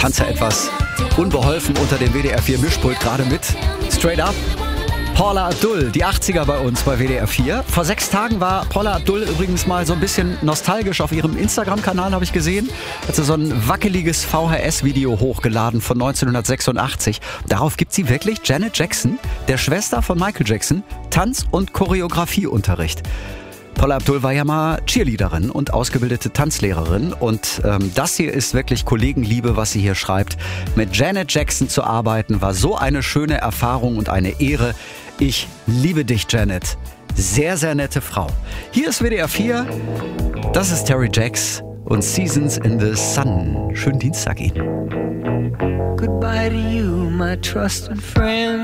tanze etwas unbeholfen unter dem WDR 4 Mischpult gerade mit. Straight Up. Paula Abdul, die 80er bei uns bei WDR 4. Vor 6 Tagen war Paula Abdul übrigens mal so ein bisschen nostalgisch auf ihrem Instagram-Kanal, habe ich gesehen. Hat sie so ein wackeliges VHS-Video hochgeladen von 1986. Darauf gibt sie wirklich Janet Jackson, der Schwester von Michael Jackson, Tanz- und Choreografieunterricht. Paula Abdul war ja mal Cheerleaderin und ausgebildete Tanzlehrerin. Und das hier ist wirklich Kollegenliebe, was sie hier schreibt. Mit Janet Jackson zu arbeiten war so eine schöne Erfahrung und eine Ehre. Ich liebe dich, Janet. Sehr, sehr nette Frau. Hier ist WDR 4. Das ist Terry Jacks und Seasons in the Sun. Schönen Dienstag Ihnen. Goodbye to you, my trusted friend.